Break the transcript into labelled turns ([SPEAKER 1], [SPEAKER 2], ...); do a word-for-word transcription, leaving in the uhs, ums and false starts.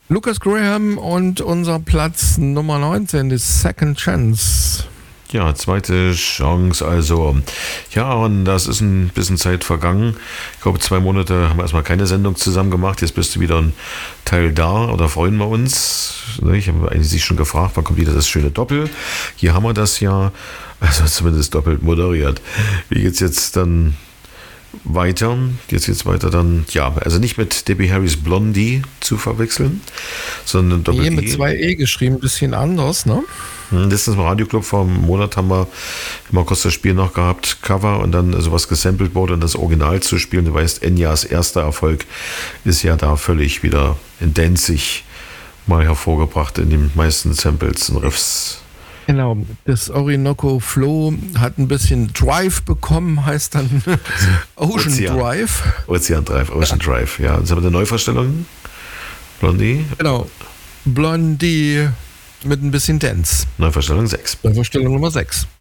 [SPEAKER 1] Lucas Graham und unser Platz Nummer neunzehn, die Second Chance.
[SPEAKER 2] Ja, zweite Chance, also. Ja, und das ist ein bisschen Zeit vergangen. Ich glaube, zwei Monate haben wir erstmal keine Sendung zusammen gemacht. Jetzt bist du wieder ein Teil da, oder freuen wir uns. Ich habe eigentlich sich schon gefragt, wann kommt wieder das schöne Doppel. Hier haben wir das ja, also zumindest doppelt moderiert. Wie geht's jetzt dann weiter? Jetzt geht's weiter dann, ja, also nicht mit Debbie Harrys Blondie zu verwechseln, sondern Doppel
[SPEAKER 1] E. mit zwei E geschrieben, ein bisschen anders, ne?
[SPEAKER 2] Letztens im Radioclub vor einem Monat haben wir im August das Spiel noch gehabt, Cover und dann sowas gesampelt wurde und das Original zu spielen. Du weißt, Enyas erster Erfolg ist ja da völlig wieder in Danzig mal hervorgebracht in den meisten Samples und Riffs.
[SPEAKER 1] Genau, das Orinoco Flow hat ein bisschen Drive bekommen, heißt dann Ocean, Ocean Drive.
[SPEAKER 2] Ocean Drive, Ocean ja. Drive, ja. Das haben wir eine Neuvorstellung, Blondie.
[SPEAKER 1] Genau, Blondie mit ein bisschen Dance.
[SPEAKER 2] Neuvorstellung sechs.
[SPEAKER 1] Neuvorstellung Nummer sechs.